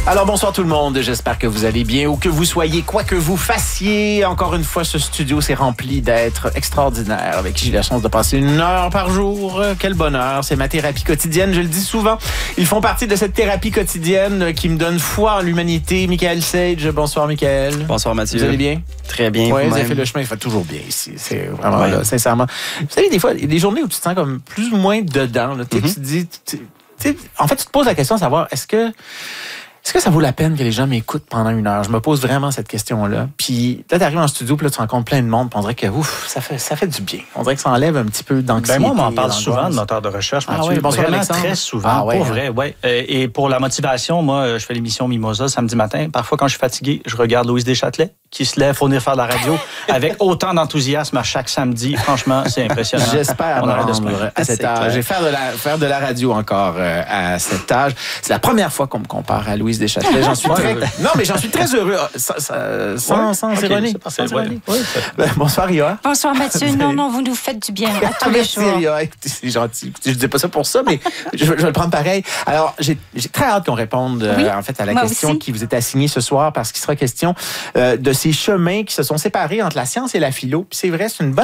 Alors bonsoir tout le monde, j'espère que vous allez bien ou que vous soyez quoi que vous fassiez. Encore une fois, ce studio s'est rempli d'êtres extraordinaires avec qui j'ai la chance de passer 1 heure par jour. Quel bonheur, c'est ma thérapie quotidienne, je le dis souvent. Ils font partie de cette thérapie quotidienne qui me donne foi en l'humanité. Michael Sage, bonsoir Michael. Bonsoir Mathieu. Vous allez bien? Très bien. Oui, vous avez fait le chemin, il fait toujours bien ici. C'est vraiment là, sincèrement. Vous savez, des fois, il y a des journées où tu te sens comme plus ou moins dedans. Là. Tu te dis, en fait, tu te poses la question de savoir, est-ce que ça vaut la peine que les gens m'écoutent pendant 1 heure? Je me pose vraiment cette question-là. Puis là, tu arrives en studio, puis là, tu rencontres plein de monde, puis on dirait que ça fait du bien. On dirait que ça enlève un petit peu d'anxiété. Moi, on m'en parle souvent de moteur de recherche, Mathieu. Oui, bonsoir, vraiment Alexandre. très souvent. Pour vrai, ouais. Et pour la motivation, moi, je fais l'émission Mimosa samedi matin. Parfois, quand je suis fatigué, je regarde Louise Deschâtelet, qui se lève pour venir faire de la radio avec autant d'enthousiasme à chaque samedi. Franchement, c'est impressionnant. J'espère on arrête de se rendre à cet âge. Je vais faire de la radio encore à cet âge. C'est la première fois qu'on me compare à Louise Deschâtelet. J'en suis non, mais j'en suis très heureux. Sans ironie. Bonsoir, Ria. Bonsoir, Mathieu. Non, vous nous faites du bien à tous les jours. Merci, Ria. C'est gentil. Je ne disais pas ça pour ça, mais je vais le prendre pareil. Alors, j'ai très hâte qu'on réponde en fait, à la question aussi. qui vous est assignée ce soir, parce qu'il sera question de ces chemins qui se sont séparés entre la science et la philo. Puis c'est vrai, c'est une bonne